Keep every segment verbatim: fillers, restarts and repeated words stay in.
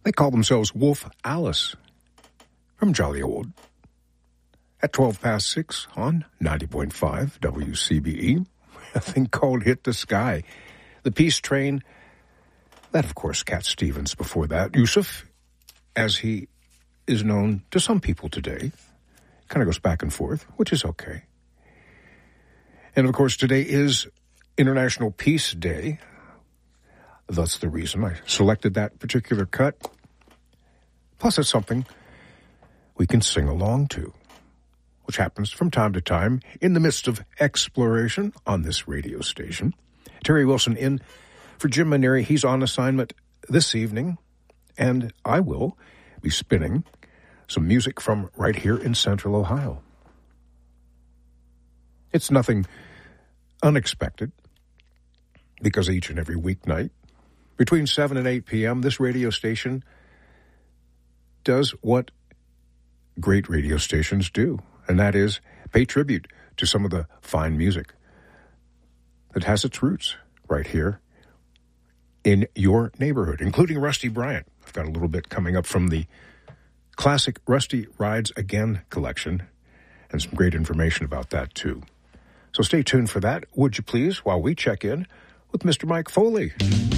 They call themselves Wolf Alice from Jolly Old. At twelve past six on ninety point five W C B E, a thing called Hit the Sky. The Peace Train, that of course Cat Stevens before that. Yusuf, as he is known to some people today, kind of goes back and forth, which is okay. And of course today is International Peace Day. That's the reason I selected that particular cut. Plus it's something we can sing along to, which happens from time to time in the midst of exploration on this radio station. Terry Wilson in for Jim Maneri. He's on assignment this evening, and I will be spinning some music from right here in Central Ohio. It's nothing unexpected, because each and every weeknight, between seven and eight p.m., this radio station does what great radio stations do, and that is pay tribute to some of the fine music that has its roots right here in your neighborhood, including Rusty Bryant. I've got a little bit coming up from the classic Rusty Rides Again collection and some great information about that, too. So stay tuned for that, would you please, while we check in with Mister Mike Foley.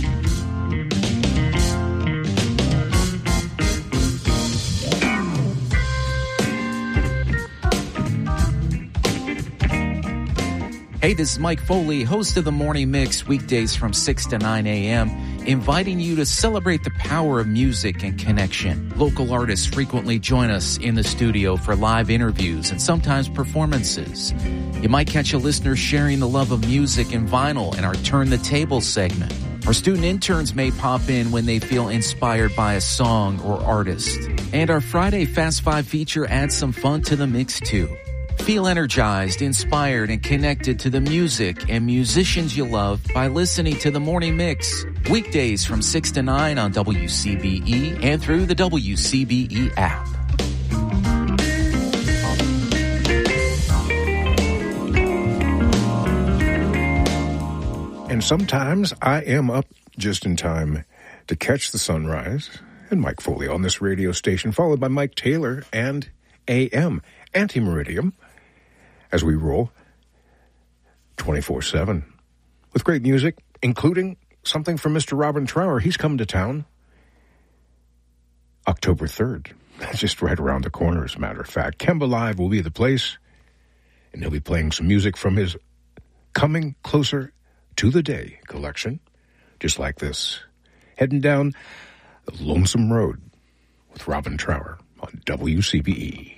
Hey, this is Mike Foley, host of The Morning Mix, weekdays from six to nine a.m., inviting you to celebrate the power of music and connection. Local artists frequently join us in the studio for live interviews and sometimes performances. You might catch a listener sharing the love of music and vinyl in our Turn the Table segment. Our student interns may pop in when they feel inspired by a song or artist. And our Friday Fast Five feature adds some fun to the mix, too. Feel energized, inspired, and connected to the music and musicians you love by listening to The Morning Mix. Weekdays from six to nine on W C B E and through the W C B E app. And sometimes I am up just in time to catch the sunrise. And Mike Foley on this radio station, followed by Mike Taylor and A M Anti-Meridium, as we roll twenty-four seven with great music, including something from Mister Robin Trower. He's coming to town October third. That's just right around the corner, as a matter of fact. Kemba Live will be the place, and he'll be playing some music from his Coming Closer to the Day collection, just like this. Heading down the Lonesome Road with Robin Trower on W C B E.